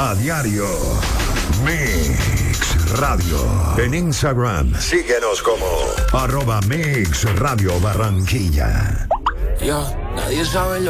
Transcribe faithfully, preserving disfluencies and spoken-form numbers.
A diario. Mix Radio. En Instagram, síguenos como arroba Mix Radio Barranquilla. Ya, nadie sabe lo